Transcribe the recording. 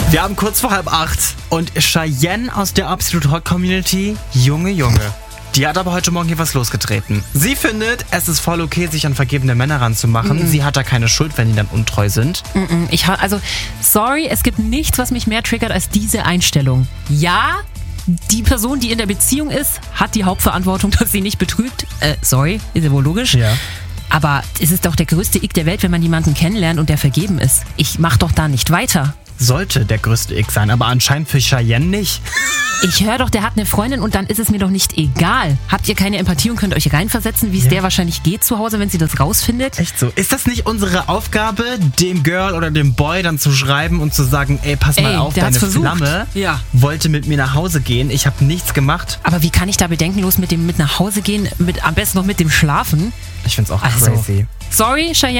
Wir haben kurz vor 7:30 und Cheyenne aus der Absolute Hot Community, Junge. Die hat aber heute Morgen hier was losgetreten. Sie findet, es ist voll okay, sich an vergebene Männer ranzumachen. Sie hat da keine Schuld, wenn die dann untreu sind. Sorry, es gibt nichts, was mich mehr triggert als diese Einstellung. Ja, die Person, die in der Beziehung ist, hat die Hauptverantwortung, dass sie nicht betrügt. Sorry, ist ja wohl logisch. Ja. Aber es ist doch der größte Ick der Welt, wenn man jemanden kennenlernt und der vergeben ist. Ich mach doch da nicht weiter. Sollte der größte Ick sein, aber anscheinend für Cheyenne nicht. Ich höre doch, der hat eine Freundin und dann ist es mir doch nicht egal. Habt ihr keine Empathie und könnt euch reinversetzen, wie es der wahrscheinlich geht zu Hause, wenn sie das rausfindet? Echt so? Ist das nicht unsere Aufgabe, dem Girl oder dem Boy dann zu schreiben und zu sagen, ey, pass mal auf, deine Flamme wollte mit mir nach Hause gehen, ich habe nichts gemacht. Aber wie kann ich da bedenkenlos mit nach Hause gehen, am besten noch mit dem Schlafen? Ich find's auch crazy. Sorry, Cheyenne.